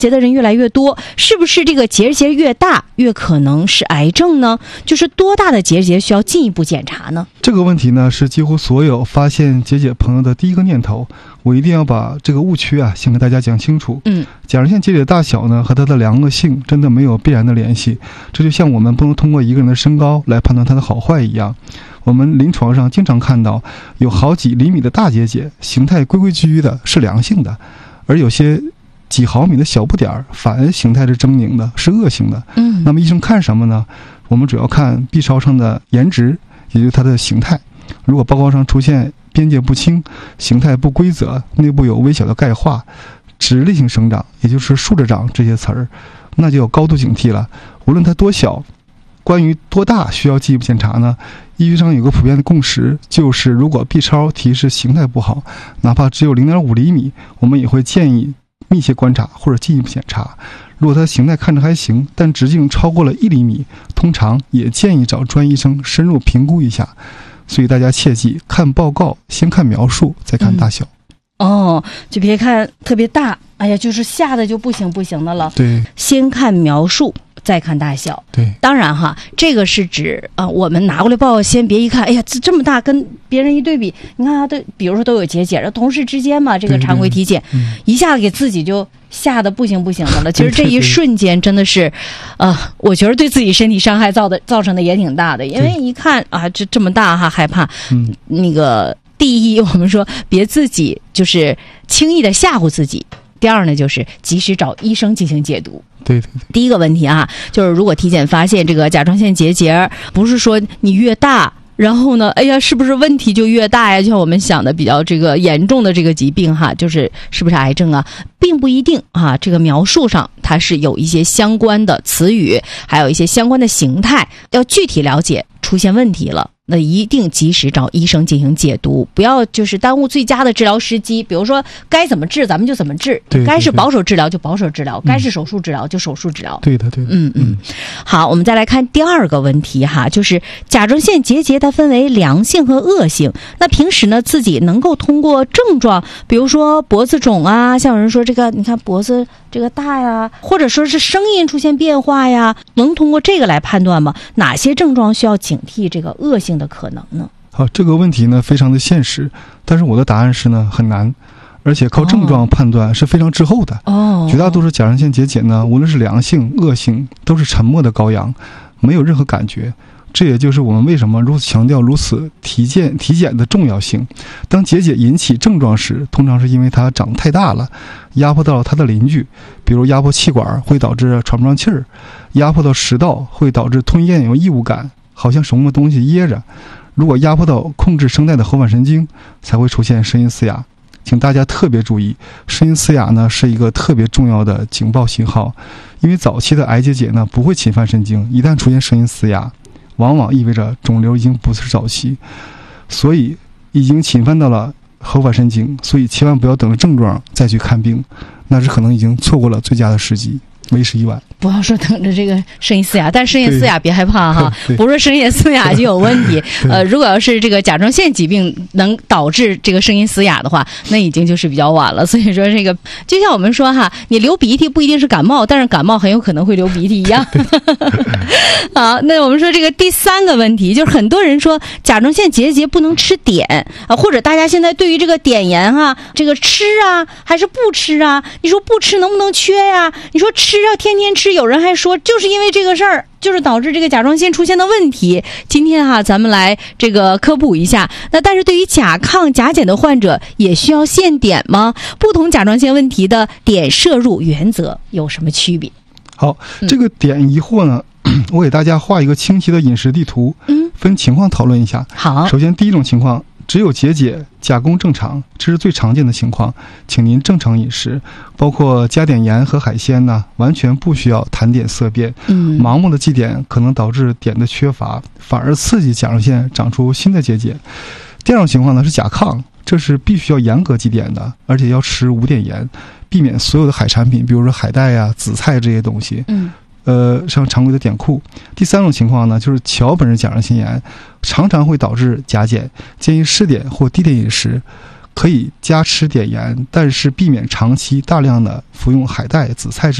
结的人越来越多，是不是这个结节越大越可能是癌症呢？就是多大的结节需要进一步检查呢？ 这个问题呢是几乎所有发现结节朋友的第一个念头，我一定要把这个误区先给大家讲清楚。甲状腺结节的大小呢和它的良恶性真的没有必然的联系，这就像我们不能通过一个人的身高来判断他的好坏一样。我们临床上经常看到有好几厘米的大结节，形态规规矩矩的，是良性的，而有些几毫米的小不点儿反而形态是狰狞的，是恶性的。那么医生看什么呢？我们主要看 B 超上的颜值，也就是它的形态。如果报告上出现边界不清、形态不规则、内部有微小的钙化、直立性生长，也就是竖着长这些词儿，那就要高度警惕了。无论它多小，关于多大需要进一步检查呢？医学上有个普遍的共识，就是如果 B 超提示形态不好，哪怕只有 0.5 厘米，我们也会建议密切观察或者进一步检查。如果它形态看着还行，但直径超过了1厘米，通常也建议找专业医生深入评估一下。所以大家切记，看报告先看描述，再看大小。 就别看特别大，哎呀，就是吓得就不行的了。 对， 先看描述，再看大小。 对， 当然哈，这个是指我们拿过来报告，先别一看，哎呀，这么大，跟别人一对比，你看都，比如说都有结节，同事之间嘛，这个常规体检，一下子给自己就吓得不行的了。其实这一瞬间真的是，我觉得对自己身体伤害造成的也挺大的，因为一看这么大害怕。那个第一，我们说别自己就是轻易的吓唬自己。第二呢，就是及时找医生进行解读。 对。 第一个问题就是如果体检发现这个甲状腺结节，不是说你越大，然后呢，哎呀，是不是问题就越大呀？就像我们想的比较这个严重的这个疾病就是是不是癌症并不一定这个描述上它是有一些相关的词语，还有一些相关的形态，要具体了解出现问题了，那一定及时找医生进行解读，不要就是耽误最佳的治疗时机。比如说该怎么治咱们就怎么治，该是保守治疗就保守治疗，该是手术治疗就手术治疗。 对的。 好，我们再来看第二个问题就是甲状腺结节它分为良性和恶性。那平时呢自己能够通过症状，比如说脖子肿像有人说这个你看脖子这个大呀，或者说是声音出现变化呀，能通过这个来判断吗？哪些症状需要警惕这个恶性的可能呢？ 好，这个问题呢非常的现实，但是我的答案是呢很难，而且靠症状判断是非常滞后的。绝大多数甲状腺结节呢，无论是良性恶性，都是沉默的羔羊，没有任何感觉。这也就是我们为什么如此强调如此体检的重要性。当结节引起症状时，通常是因为它长得太大了，压迫到了它的邻居，比如压迫气管会导致喘不上气儿，压迫到食道会导致吞咽有异物感，好像什么东西噎着。如果压迫到控制声带的喉返神经，才会出现声音嘶哑。请大家特别注意，声音嘶哑呢是一个特别重要的警报信号，因为早期的癌结节呢不会侵犯神经，一旦出现声音嘶哑，往往意味着肿瘤已经不是早期，所以已经侵犯到了喉返神经，所以千万不要等着症状再去看病，那是可能已经错过了最佳的时机，为时已晚。 不要说等着这个声音嘶哑，但是声音嘶哑别害怕不是声音嘶哑就有问题。如果要是这个甲状腺疾病能导致这个声音嘶哑的话，那已经就是比较晚了。所以说这个就像我们说你流鼻涕不一定是感冒，但是感冒很有可能会流鼻涕一样。好，那我们说这个第三个问题，就是很多人说甲状腺结节不能吃碘或者大家现在对于这个碘盐这个吃还是不吃你说不吃能不能缺呀？你说吃天天吃，有人还说就是因为这个事儿，就是导致这个甲状腺出现的问题。今天咱们来这个科普一下。那但是对于甲亢、甲减的患者，也需要限碘吗？不同甲状腺问题的碘摄入原则有什么区别？ 好，这个碘疑惑呢，我给大家画一个清晰的饮食地图，分情况讨论一下。 好， 首先第一种情况，只有结节，甲功正常，这是最常见的情况，请您正常饮食，包括加碘盐和海鲜呢，完全不需要谈碘色变。盲目的忌碘可能导致碘的缺乏，反而刺激甲状腺长出新的结节。第二种情况呢是甲亢，这是必须要严格忌碘的，而且要吃无碘盐，避免所有的海产品，比如说海带紫菜这些东西。上常规的碘库。第三种情况呢，就是桥本氏甲状腺炎常常会导致甲减，建议试碘或低碘饮食。 可以加吃点盐，但是避免长期大量的服用海带、紫菜之